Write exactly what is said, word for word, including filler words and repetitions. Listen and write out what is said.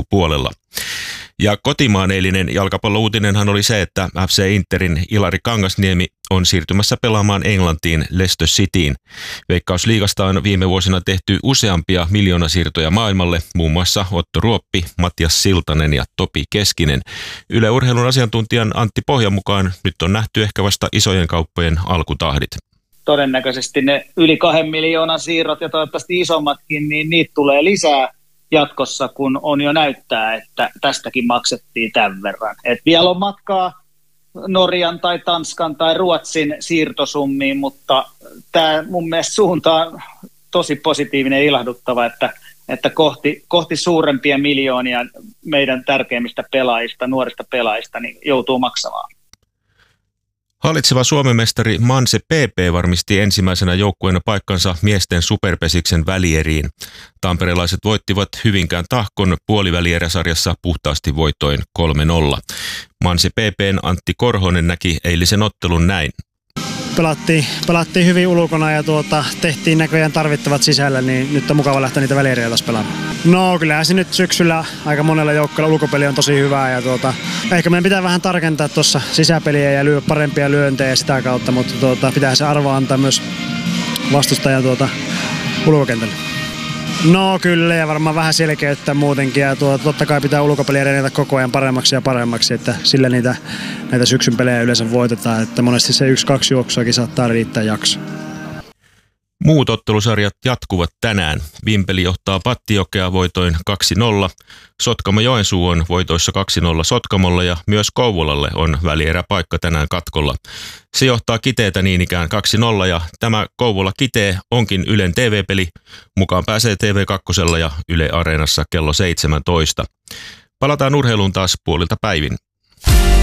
puolella. Ja kotimaan eilinen jalkapallouutinenhan oli se, että F C Interin Ilari Kangasniemi on siirtymässä pelaamaan Englantiin Leicester Cityin. Veikkausliigasta on viime vuosina tehty useampia miljoonasiirtoja maailmalle, muun muassa Otto Ruoppi, Matias Siltanen ja Topi Keskinen. Yle Urheilun asiantuntijan Antti Pohjan mukaan nyt on nähty ehkä vasta isojen kauppojen alkutahdit. Todennäköisesti ne yli kahden miljoonan siirrot ja toivottavasti isommatkin, niin niitä tulee lisää jatkossa, kun on jo näyttää, että tästäkin maksettiin tämän verran. Et vielä on matkaa Norjan tai Tanskan tai Ruotsin siirtosummiin, mutta tämä mun mielestä suunta on tosi positiivinen ja ilahduttava, että, että kohti, kohti suurempia miljoonia meidän tärkeimmistä pelaajista, nuorista pelaajista, niin joutuu maksamaan. Hallitseva Suomen mestari Manse P P varmisti ensimmäisenä joukkueena paikkansa miesten superpesiksen välieriin. Tamperelaiset voittivat Hyvinkään Tahkon puolivälieräsarjassa puhtaasti voitoin kolme nolla. Manse P P:n Antti Korhonen näki eilisen ottelun näin. Pelattiin, pelattiin hyvin ulkona ja tuota, tehtiin näköjään tarvittavat sisällä, niin nyt on mukava lähteä niitä välieriä taas pelaamaan. No kyllähän se nyt syksyllä aika monella joukkueella ulkopeli on tosi hyvää ja tuota, ehkä meidän pitää vähän tarkentaa tuossa sisäpeliä ja lyö parempia lyöntejä sitä kautta, mutta tuota, pitää se arvo antaa myös vastustajan tuota, ulkokentälle. No kyllä ja varmaan vähän selkeyttää muutenkin ja tuota, totta kai pitää ulkopeliä edetä koko ajan paremmaksi ja paremmaksi, että sillä niitä, näitä syksyn pelejä yleensä voitetaan, että monesti se yksi kaksi juoksuakin saattaa riittää jakso. Muut ottelusarjat jatkuvat tänään. Vimpeli johtaa Pattijokea voitoin kaksi nolla. Sotkamo Joensuu on voitoissa kaksi nolla Sotkamolla ja myös Kouvolalle on välieräpaikka tänään katkolla. Se johtaa Kiteetä niin ikään kaksi nolla ja tämä Kouvola Kitee onkin Ylen T V-peli. Mukaan pääsee T V kaksi ja Yle Areenassa kello seitsemäntoista. Palataan urheiluun taas puolilta päivin.